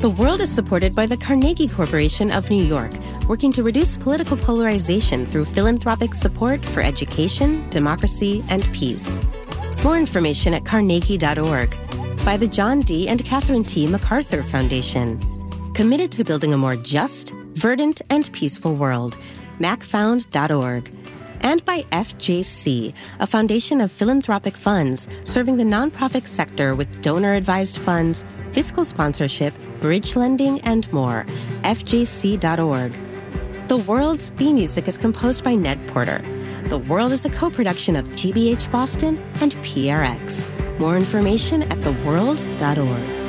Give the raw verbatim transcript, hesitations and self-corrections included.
The World is supported by the Carnegie Corporation of New York, working to reduce political polarization through philanthropic support for education, democracy, and peace. More information at carnegie dot org. By the John D. and Catherine T. MacArthur Foundation. Committed to building a more just, verdant, and peaceful world. mac found dot org. And by F J C, a foundation of philanthropic funds serving the nonprofit sector with donor-advised funds, fiscal sponsorship, bridge lending, and more. F J C dot org. The World's theme music is composed by Ned Porter. The World is a co-production of G B H Boston and P R X. More information at the world dot org.